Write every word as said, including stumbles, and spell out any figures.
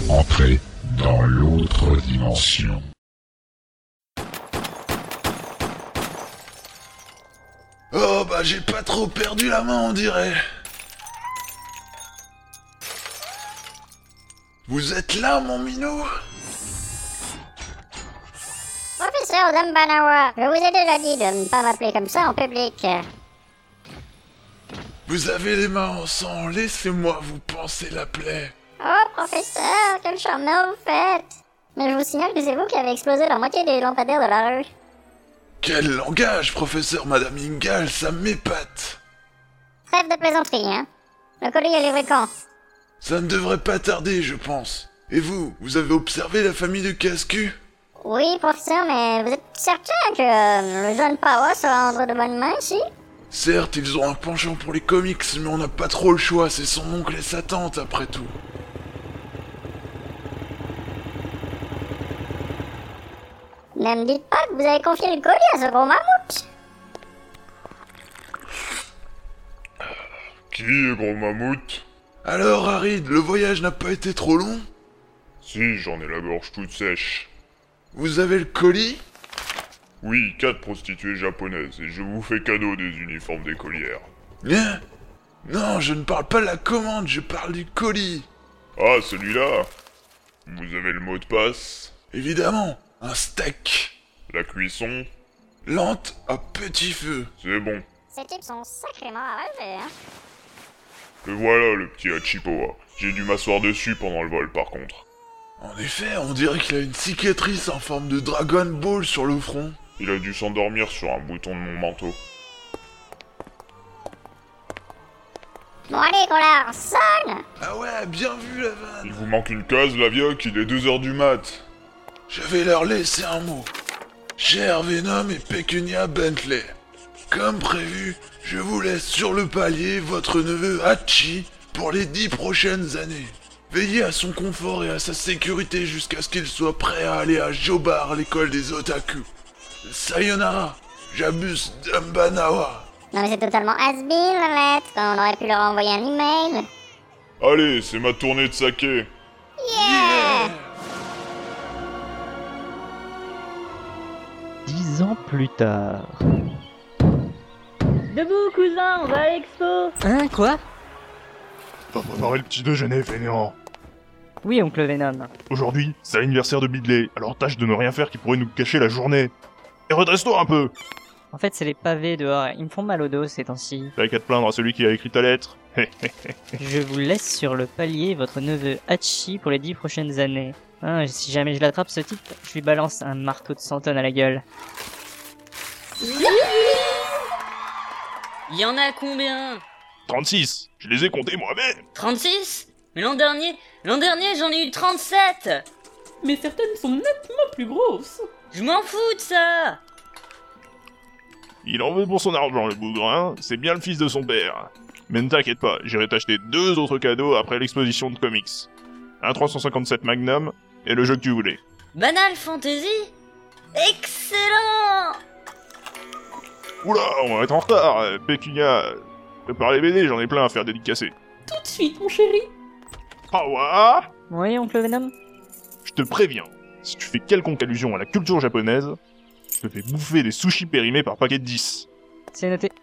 Entrez dans l'autre dimension. Oh bah j'ai pas trop perdu la main on dirait. Vous êtes là mon minou? Professeur Dumbanawa, je vous ai déjà dit de ne pas m'appeler comme ça en public. Vous avez les mains en sang, laissez-moi vous panser la plaie. Oh professeur, quel charmeur vous faites! Mais je vous signale que c'est vous qui avez explosé la moitié des lampadaires de la rue. Quel langage, professeur Madame Ingal, ça m'épate. Trêve de plaisanterie, hein? Le colis est livré quand? Ça ne devrait pas tarder, je pense. Et vous, vous avez observé la famille de Casse-Cul? Oui, professeur, mais vous êtes certain que euh, le jeune Power sera entre de bonnes mains ici? Certes, ils ont un penchant pour les comics, mais on n'a pas trop le choix, c'est son oncle et sa tante après tout. Ne me dites pas que vous avez confié le colis à ce gros mammouth! Qui est gros mammouth? Alors, Harid, le voyage n'a pas été trop long? Si, j'en ai la gorge toute sèche. Vous avez le colis? Oui, quatre prostituées japonaises, et je vous fais cadeau des uniformes d'écolières. Hein? Non, je ne parle pas de la commande, je parle du colis. Ah, celui-là? Vous avez le mot de passe? Évidemment, un steak. La cuisson? Lente à petit feu. C'est bon. Ces types sont sacrément arrachés, hein? Le voilà, le petit Hachipoa. J'ai dû m'asseoir dessus pendant le vol, par contre. En effet, on dirait qu'il a une cicatrice en forme de Dragon Ball sur le front. Il a dû s'endormir sur un bouton de mon manteau. Bon allez, qu'on la sonne! Ah ouais, bien vu la vanne. Il vous manque une case, la vioque, il est deux heures du mat. Je vais leur laisser un mot. Cher Venom et Pecunia Bentley, comme prévu, je vous laisse sur le palier votre neveu Hachi pour les dix prochaines années. Veillez à son confort et à sa sécurité jusqu'à ce qu'il soit prêt à aller à Jobar, l'école des otaku. Sayonara, j'abuse Dumbanawa. Non mais c'est totalement has-been la lettre, on aurait pu leur envoyer un email. Allez, c'est ma tournée de saké. Yeah! Dix ans plus tard... Debout, cousin, on va à l'expo. Hein, quoi? Va préparer le petit déjeuner, fainéant. Oui, oncle Venom. Aujourd'hui, c'est l'anniversaire de Bidley, alors tâche de ne rien faire qui pourrait nous cacher la journée. Et redresse-toi un peu! En fait, c'est les pavés dehors, ils me font mal au dos ces temps-ci. T'as qu'à te plaindre à celui qui a écrit ta lettre. Je vous laisse sur le palier votre neveu Hachi pour les dix prochaines années. Hein, si jamais je l'attrape ce type, je lui balance un marteau de cent tonnes à la gueule. Il y en a combien? trente-six, je les ai comptés moi-même. trente-six? Mais l'an dernier, l'an dernier j'en ai eu trente-sept. Mais certaines sont nettement plus grosses. Je m'en fous de ça. Il en veut pour son argent, le bougrin, c'est bien le fils de son père. Mais ne t'inquiète pas, j'irai t'acheter deux autres cadeaux après l'exposition de comics. Un trois cent cinquante-sept Magnum, et le jeu que tu voulais. Banal Fantasy? Excellent! Oula, on va être en retard, euh, Pécunia. Prépare les B D, j'en ai plein à faire dédicacer. Tout de suite, mon chéri. Ah ouais? Oui, oncle Venom? Je te préviens, si tu fais quelconque allusion à la culture japonaise, je te fais bouffer des sushis périmés par paquet de dix. C'est noté.